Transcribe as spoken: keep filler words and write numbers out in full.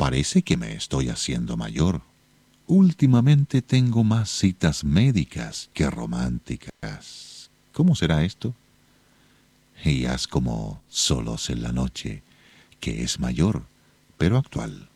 Parece que me estoy haciendo mayor. Últimamente tengo más citas médicas que románticas. ¿Cómo será esto? Y haz como Solos en la noche, que es mayor, pero actual.